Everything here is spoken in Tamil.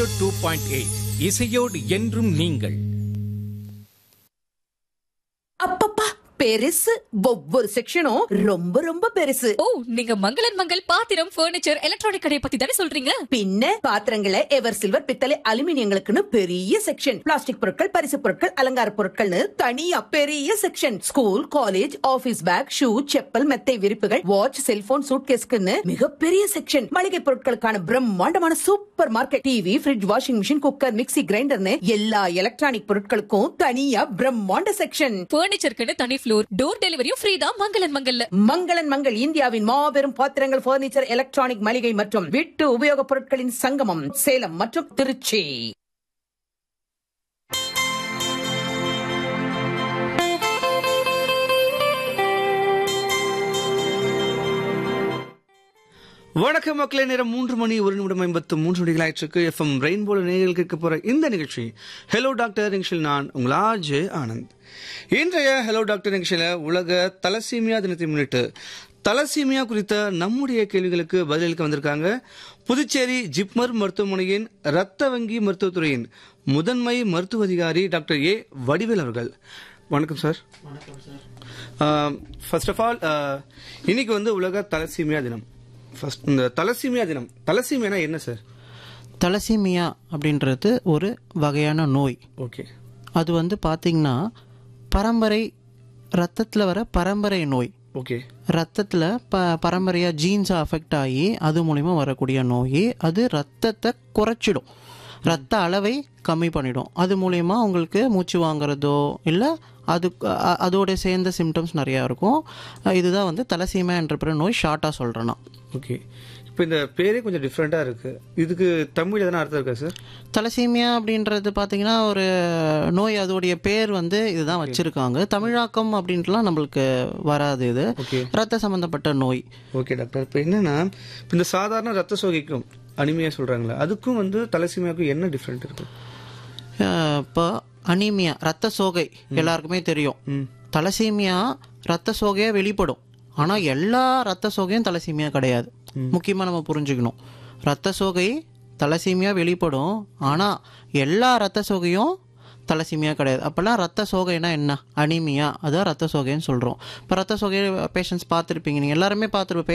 2.8 இசையோடு என்றும் நீங்கள். அப்பப்பா பெருசு. ஒவ்வொரு செக்ஷனும் ரொம்ப ரொம்ப பெருசு. ஓ, நீங்க மங்களன் மங்கள் பாத்திரம், பர்னிச்சர், எலக்ட்ரானிக் கடையை பத்தி தானே சொல்றீங்க? பின்ன பாத்திரங்களை எவர் சில்வர், பித்தளை, அலுமினியங்களுக்குன்னு பெரிய செக்ஷன். பிளாஸ்டிக் பொருட்கள், பரிசு பொருட்கள், அலங்கார பொருட்கள்னு தனியா பெரிய section. School, college, office back, shoe, chappal, மெத்தை விரிப்புகள், வாட்ச், செல்போன், சூட்கேஸ்க்குன்னு மிகப்பெரிய செக்ஷன். மளிகை பொருட்களுக்கான பிரம்மாண்டமான super market. TV, fridge, washing machine, cooker, mixie, கிரைண்டர்னு எல்லா எலக்ட்ரானிக் பொருட்களுக்கும் தனியா பிரம்மாண்ட செக்ஷன். பர்னிச்சருக்கு தனி ஃப்ளோர், டோர் டெலிவரியும் ஃப்ரீ தான் மங்களன் மங்கல்ல. மங்களன் மங்கள் இந்தியாவின் மாபெரும் பாத்திரங்கள், பர்னிச்சர், எலக்ட்ரானிக், மளிகை மற்றும் வீட்டு உபயோகப் பொருட்களின் சங்கமம். சேலம் மற்றும் திருச்சி. வணக்கம் மக்களே, நேரம் 3 மணி 1 நிமிடம் 53 நொடிகள் ஆயிற்றுக்கு. எஃப்எம் ரெயின்போல நேயர்கள் கேட்க போற இந்த நிகழ்ச்சி ஹலோ டாக்டர் நிகழ்ச்சியில் நான் உங்கள் ஆர்ஜே ஆனந்த். இன்றைய ஹலோ டாக்டர் நிகழ்ச்சியில உலக தலசீமியா தினத்தை முன்னிட்டு தலசீமியா குறித்த நம்முடைய கேள்விகளுக்கு பதிலளிக்க வந்திருக்காங்க புதுச்சேரி ஜிப்மர் மருத்துவமனையின் இரத்த வங்கி மருத்துவத்துறையின் முதன்மை மருத்துவ அதிகாரி டாக்டர் ஏ வடிவேல் அவர்கள். வணக்கம் சார். ஃபர்ஸ்ட் ஆஃப் ஆல், இன்னைக்கு வந்து உலக தலசீமியா தினம். ஃபர்ஸ்ட், இந்த தலசீமியா தினம், தலசீமியானா என்ன சார்? தலசீமியா அப்படின்றது ஒரு வகையான நோய். ஓகே. அது வந்து பார்த்தீங்கன்னா பரம்பரை, ரத்தத்தில் வர பரம்பரை நோய். ஓகே. ரத்தத்தில் பரம்பரையாக ஜீன்ஸை அஃபெக்ட் ஆகி அது மூலிமா வரக்கூடிய நோய். அது ரத்தத்தை குறைச்சிடும், ரத்த அளவை கம்மி பண்ணிடும். அது மூலயமா உங்களுக்கு மூச்சு வாங்குறதோ இல்லை அதோட சேர்ந்த சிம்டம்ஸ் நிறையா இருக்கும். இதுதான் வந்து தலசீமியா என்ற நோய் ஷார்ட்டாக சொல்கிறேன்னா. ஓகே. இப்போ இந்த பேரே கொஞ்சம் டிஃப்ரெண்ட்டாக இருக்குது. இதுக்கு தமிழ் எதனா அர்த்தம் இருக்கா சார்? தலசீமியா அப்படின்றது பார்த்தீங்கன்னா ஒரு நோய், அதோடைய பேர் வந்து இதுதான் வச்சுருக்காங்க. தமிழாக்கம் அப்படின்ட்டுலாம் நம்மளுக்கு வராது. இது ரத்த சம்மந்தப்பட்ட நோய். Okay doctor. இப்போ என்னென்னா, இப்போ இந்த சாதாரண ரத்த சோகைக்கும் அனிமியா சொல்கிறாங்களே, அதுக்கும் வந்து தலசீமியாவுக்கும் என்ன டிஃப்ரெண்ட் இருக்கு? இப்போ அனீமியா ரத்த சோகை எல்லாருக்குமே தெரியும். தலசீமியா ரத்த சோகையாக வெளிப்படும். ஆனால் எல்லா ரத்த சோகையும் தலசீமியா கிடையாது. முக்கியமாக நம்ம புரிஞ்சுக்கணும், ரத்த சோகை தலசீமியா வெளிப்படும், ஆனால் எல்லா ரத்த சோகையும் தலசீமியா கிடையாது. அப்போல்லாம் ரத்த சோகைனா என்ன? அனீமியா, அதான் ரத்த சோகைன்னு சொல்கிறோம். இப்போ ரத்த சோகை பேஷண்ட்ஸ் பார்த்துருப்பீங்க, நீங்கள் எல்லாருமே பார்த்துருப்பீங்க.